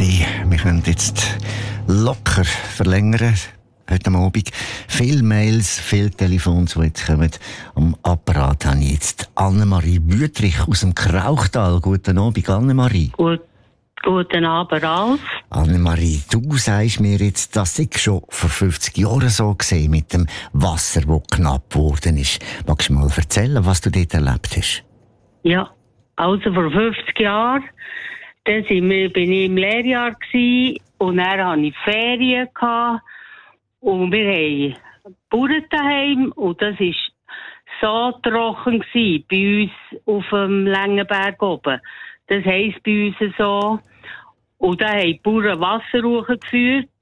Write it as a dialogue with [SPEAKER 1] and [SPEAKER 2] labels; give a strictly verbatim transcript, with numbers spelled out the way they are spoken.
[SPEAKER 1] gewesen. Wir können jetzt locker verlängern. Heute Abend viele Mails, viele Telefone, die jetzt kommen. Am Apparat habe ich jetzt Annemarie Wüthrich aus dem Krauchtal. Guten Abend, Annemarie.
[SPEAKER 2] Gut, guten Abend, Ralf.
[SPEAKER 1] Annemarie, du sagst mir jetzt, das sei schon vor fünfzig Jahren so gesehen mit dem Wasser, das knapp geworden ist. Magst du mal erzählen, was du dort erlebt hast?
[SPEAKER 2] Ja, also vor fünfzig Jahren, da bin ich im Lehrjahr gewesen, und dann hatte ich Ferien gehabt, und wir haben Bauern daheim, und das war so trocken gewesen, bei uns auf dem Längenberg oben. Das heisst bei uns so. Und da haben die Bauern Wasser hochgeführt.